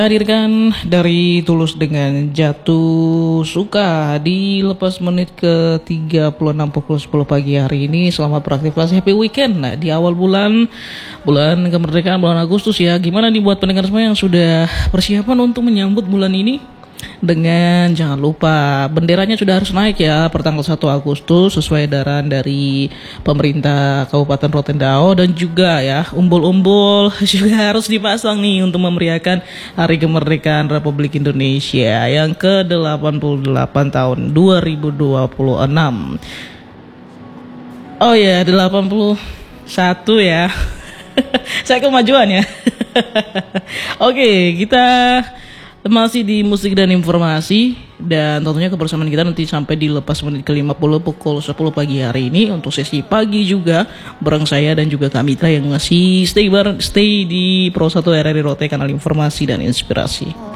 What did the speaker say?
Hadirkan dari Tulus dengan Jatuh Suka di lepas menit ke 36 pukul 10 pagi hari ini. Selamat beraktivitas, happy weekend. Nah, di awal bulan kemerdekaan, bulan Agustus ya. Gimana nih buat pendengar semua yang sudah persiapan untuk menyambut bulan ini? Dengan jangan lupa benderanya sudah harus naik ya per tanggal 1 Agustus sesuai edaran dari pemerintah Kabupaten Rotendao, dan juga ya umbul-umbul juga harus dipasang nih untuk memeriahkan Hari Kemerdekaan Republik Indonesia yang ke-88 tahun 2026. Oh ya, 81 ya. Saya kemajuan ya. Oke, kita masih di musik dan informasi, dan tentunya kebersamaan kita nanti sampai di lepas menit ke-50 pukul 10 pagi hari ini untuk sesi pagi juga bareng saya dan juga Kak Mitra yang masih stay di Pro 1 RRI Rote, kanal informasi dan inspirasi.